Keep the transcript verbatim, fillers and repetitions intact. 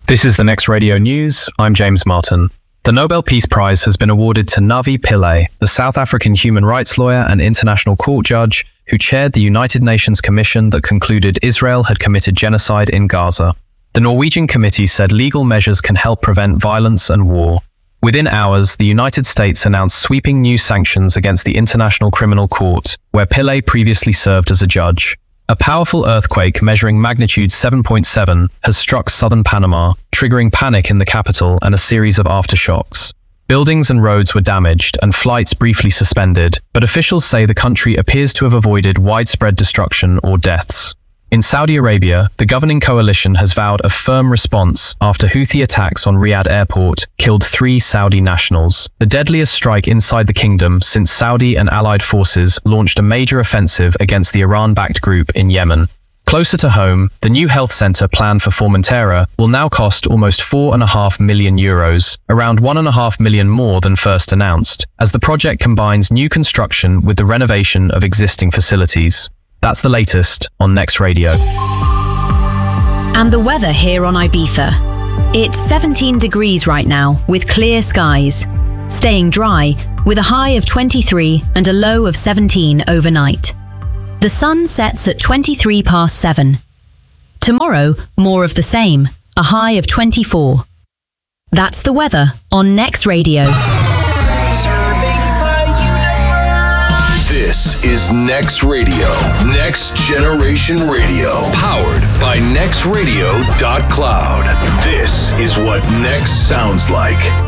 This is the Next Radio News. I'm James Martin. The Nobel Peace Prize has been awarded to Navi Pillay, the South African human rights lawyer and international court judge who chaired the United Nations Commission that concluded Israel had committed genocide in Gaza. The Norwegian committee said legal measures can help prevent violence and war. Within hours, the United States announced sweeping new sanctions against the International Criminal Court, where Pillay previously served as a judge. A powerful earthquake measuring magnitude seven point seven has struck southern Panama, triggering panic in the capital and a series of aftershocks. Buildings and roads were damaged and flights briefly suspended, but officials say the country appears to have avoided widespread destruction or deaths. In Saudi Arabia, the governing coalition has vowed a firm response after Houthi attacks on Riyadh airport killed three Saudi nationals, the deadliest strike inside the kingdom since Saudi and allied forces launched a major offensive against the Iran-backed group in Yemen. Closer to home, the new health centre planned for Formentera will now cost almost four and a half million euros, around one and a half million more than first announced, as the project combines new construction with the renovation of existing facilities. That's the latest on Next Radio. And the weather here on Ibiza. It's seventeen degrees right now with clear skies. Staying dry with a high of twenty-three and a low of seventeen overnight. The sun sets at twenty-three past seven. Tomorrow, more of the same, a high of twenty-four. That's the weather on Next Radio. This is Next Radio, Next Generation Radio, powered by next radio dot cloud. This is what Next sounds like.